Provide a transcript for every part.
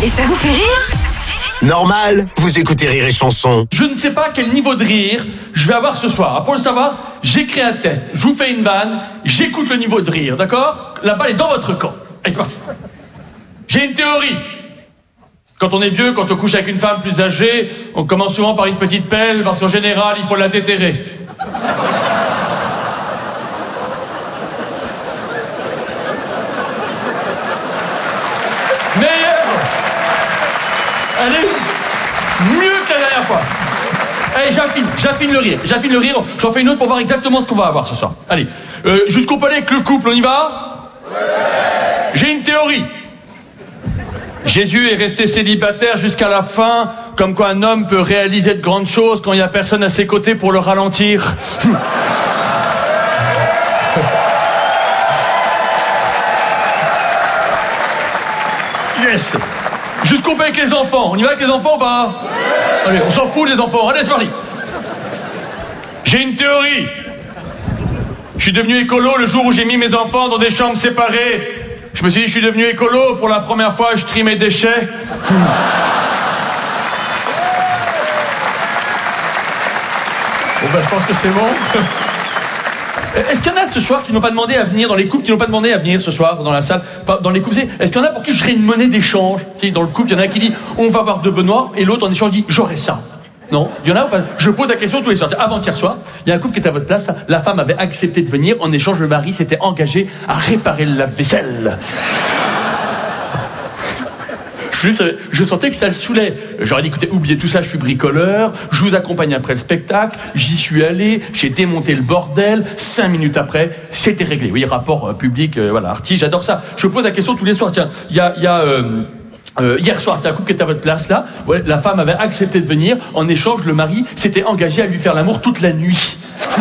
Et ça vous fait rire ? Normal, vous écoutez Rire et Chanson. Je ne sais pas quel niveau de rire je vais avoir ce soir. Pour le savoir, j'écris un test, je vous fais une vanne, j'écoute le niveau de rire, d'accord ? La balle est dans votre camp. Allez, c'est parti. J'ai une théorie. Quand on est vieux, quand on couche avec une femme plus âgée, on commence souvent par une petite pelle, parce qu'en général, il faut la déterrer. Meilleure. Allez, mieux que la dernière fois. Allez, j'affine le rire. J'en fais une autre pour voir exactement ce qu'on va avoir ce soir. Allez, jusqu'au palais avec le couple, on y va ? Ouais. J'ai une théorie. Jésus est resté célibataire jusqu'à la fin, comme quoi un homme peut réaliser de grandes choses quand il n'y a personne à ses côtés pour le ralentir. Yes. Jusqu'au palais avec les enfants. On y va avec les enfants ou pas ? Ouais. Allez, on s'en fout des enfants. Allez, c'est parti. J'ai une théorie. Je suis devenu écolo le jour où j'ai mis mes enfants dans des chambres séparées. Je me suis dit, je suis devenu écolo. Pour la première fois, je trie mes déchets. Bon, ben, je pense que c'est bon. Est-ce qu'il y en a ce soir qui n'ont pas demandé à venir, dans les couples, qui n'ont pas demandé à venir ce soir dans la salle, dans les couples? Est-ce qu'il y en a pour qui je serais une monnaie d'échange? Si, dans le couple, il y en a un qui dit, on va voir de Benoît, et l'autre en échange dit, j'aurais ça. Non, il y en a ou pas? Je pose la question tous les soirs. Avant-hier soir, il y a un couple qui était à votre place. La femme avait accepté de venir. En échange, le mari s'était engagé à réparer le lave-vaisselle. Je sentais que ça le saoulait. J'aurais dit, écoutez, oubliez tout ça, je suis bricoleur, je vous accompagne après le spectacle, j'y suis allé, j'ai démonté le bordel, 5 minutes après, c'était réglé. Oui, rapport public, voilà, artiste, j'adore ça. Je pose la question tous les soirs. Tiens, hier soir, t'as un couple qui était à votre place là, ouais, la femme avait accepté de venir, en échange, le mari s'était engagé à lui faire l'amour toute la nuit.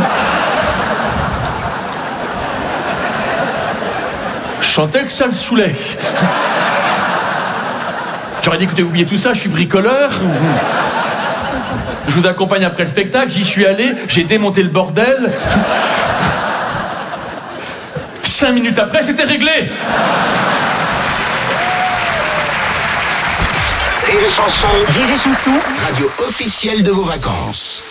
Je sentais que ça le saoulait. J'aurais dit, écoutez, oubliez tout ça, je suis bricoleur. Je vous accompagne après le spectacle, j'y suis allé, j'ai démonté le bordel. 5 minutes après, c'était réglé. Rire et Chanson. Rire et Chanson. Radio officielle de vos vacances.